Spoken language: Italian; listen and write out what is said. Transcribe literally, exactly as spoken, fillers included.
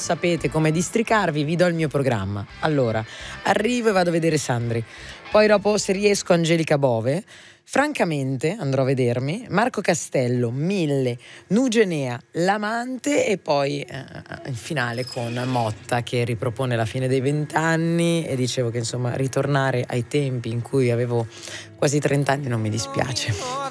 sapete come districarvi, vi do il mio programma. Allora, arrivo e vado a vedere Sandri. Poi dopo, se riesco, Angelica Bove. Francamente andrò a vedermi Marco Castello, Mille, Nugenea, L'Amante e poi eh, in finale con Motta che ripropone La fine dei vent'anni e dicevo che insomma ritornare ai tempi in cui avevo quasi trenta anni non mi dispiace.